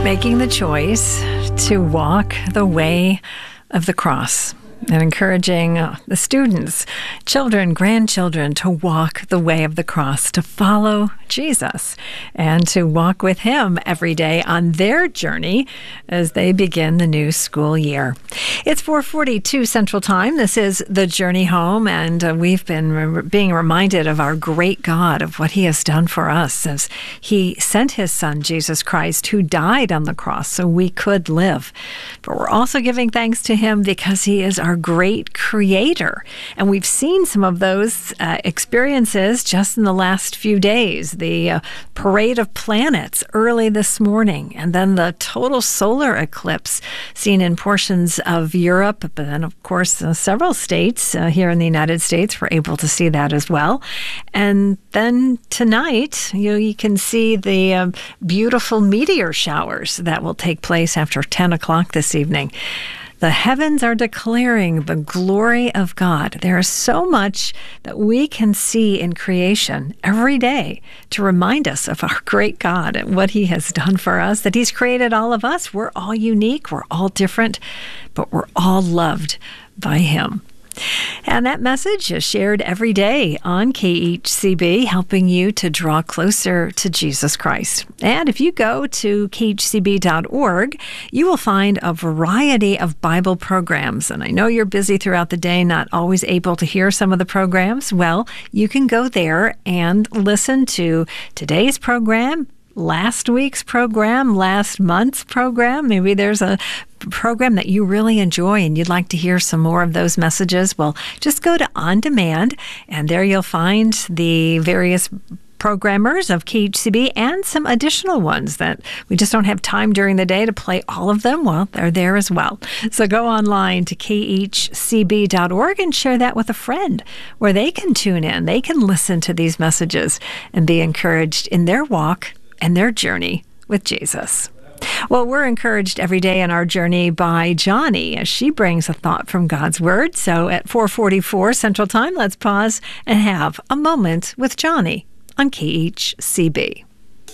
Making the choice to walk the way of the cross and encouraging the students, children, grandchildren to walk the way of the cross, to follow Jesus and to walk with him every day on their journey as they begin the new school year. It's 4:42 Central Time. This is The Journey Home, and we've been being reminded of our great God, of what he has done for us as he sent his son, Jesus Christ, who died on the cross so we could live. But we're also giving thanks to him because he is our great creator. And we've seen some of those experiences just in the last few days. The parade of planets early this morning, and then the total solar eclipse seen in portions of Europe, but then, of course, several states here in the United States were able to see that as well. And then tonight, you can see the beautiful meteor showers that will take place after 10 o'clock this evening. The heavens are declaring the glory of God. There is so much that we can see in creation every day to remind us of our great God and what he has done for us, that he's created all of us. We're all unique, we're all different, but we're all loved by him. And that message is shared every day on KHCB, helping you to draw closer to Jesus Christ. And if you go to khcb.org, you will find a variety of Bible programs. And I know you're busy throughout the day, not always able to hear some of the programs. Well, you can go there and listen to today's program, last week's program, last month's program. Maybe there's a program that you really enjoy and you'd like to hear some more of those messages. Well, just go to On Demand, and there you'll find the various programmers of KHCB and some additional ones that we just don't have time during the day to play all of them. Well, they're there as well. So go online to khcb.org and share that with a friend where they can tune in. They can listen to these messages and be encouraged in their walk and their journey with Jesus. Well, we're encouraged every day in our journey by Johnny as she brings a thought from God's Word. So at 4:44 Central Time, let's pause and have a moment with Johnny on KHCB.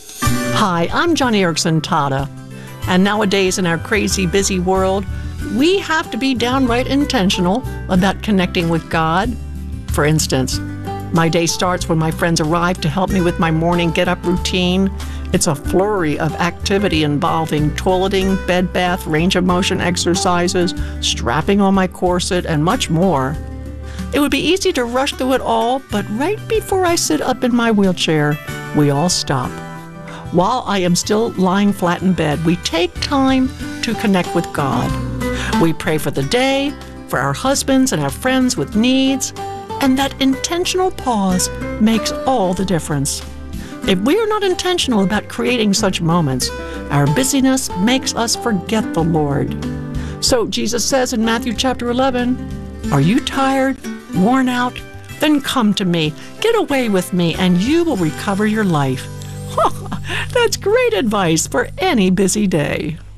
Hi, I'm Johnny Erickson Tada. And nowadays in our crazy, busy world, we have to be downright intentional about connecting with God. For instance, my day starts when my friends arrive to help me with my morning get-up routine. It's a flurry of activity involving toileting, bed bath, range of motion exercises, strapping on my corset, and much more. It would be easy to rush through it all, but right before I sit up in my wheelchair, we all stop. While I am still lying flat in bed, we take time to connect with God. We pray for the day, for our husbands and our friends with needs, and that intentional pause makes all the difference. If we are not intentional about creating such moments, our busyness makes us forget the Lord. So Jesus says in Matthew chapter 11, "Are you tired, worn out? Then come to me, get away with me, and you will recover your life." That's great advice for any busy day.